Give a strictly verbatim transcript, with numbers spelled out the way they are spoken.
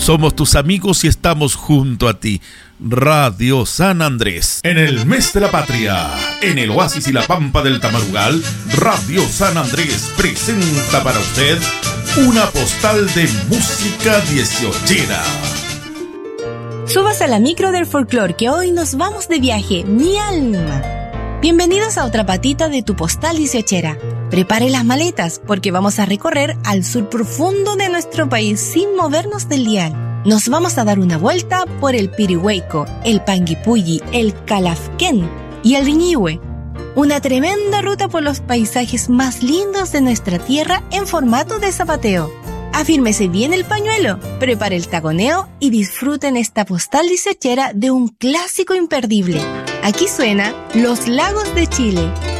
Somos tus amigos y estamos junto a ti. Radio San Andrés. En el mes de la patria, en el oasis y la pampa del Tamarugal, Radio San Andrés presenta para usted una postal de música dieciochera. Subas a la micro del folclore que hoy nos vamos de viaje, mi alma. Bienvenidos a otra patita de tu postal dieciochera. Prepare las maletas porque vamos a recorrer al sur profundo de nuestro país sin movernos del dial. Nos vamos a dar una vuelta por el Pirihueco, el Panguipulli, el Calafquén y el Riñihue. Una tremenda ruta por los paisajes más lindos de nuestra tierra en formato de zapateo. Afírmese bien el pañuelo, prepare el taconeo y disfruten esta postal dieciochera de un clásico imperdible. Aquí suena Los Lagos de Chile.